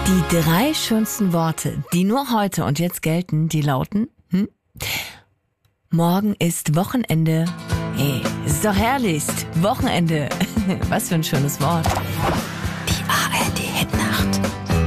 Die 3 schönsten Worte, die nur heute und jetzt gelten, die lauten: Morgen ist Wochenende. Hey, ist doch herrlich. Wochenende. Was für ein schönes Wort.